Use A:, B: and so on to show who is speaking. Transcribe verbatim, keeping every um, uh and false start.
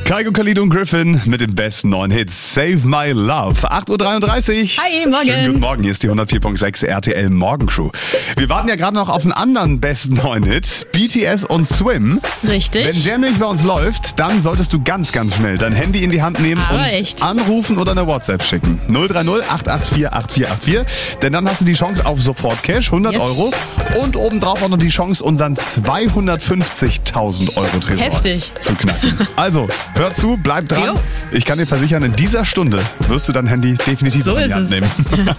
A: Kygo, Khalid und Griffin mit den besten neuen Hits. Save My Love. acht Uhr dreiunddreißig.
B: Hi, morgen.
A: Schönen guten Morgen, hier ist die hundertvier Komma sechs R T L Morgencrew. Wir warten ja gerade noch auf einen anderen besten neuen Hit. B T S und Swim.
B: Richtig.
A: Wenn der nämlich bei uns läuft, dann solltest du ganz, ganz schnell dein Handy in die Hand nehmen
B: Aber
A: und
B: echt?
A: anrufen oder eine WhatsApp schicken. null drei null acht acht vier acht vier acht vier. Denn dann hast du die Chance auf sofort Cash, hundert
B: Yes.
A: Euro. Und obendrauf auch noch die Chance, unseren zweihundertfünfzigtausend Euro Tresor
B: Heftig.
A: zu knacken. Also, hör zu, bleib dran.
B: Jo.
A: Ich kann dir versichern, in dieser Stunde wirst du dein Handy definitiv
B: So
A: in die
B: ist
A: Hand
B: es.
A: nehmen.